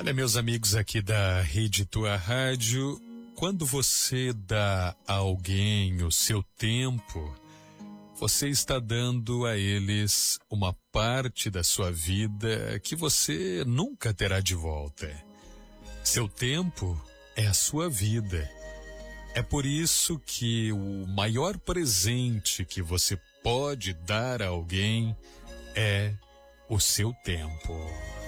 Olha, meus amigos aqui da Rede Tua Rádio, quando você dá a alguém o seu tempo, você está dando a eles uma parte da sua vida que você nunca terá de volta. Seu tempo é a sua vida. É por isso que o maior presente que você pode dar a alguém é o seu tempo.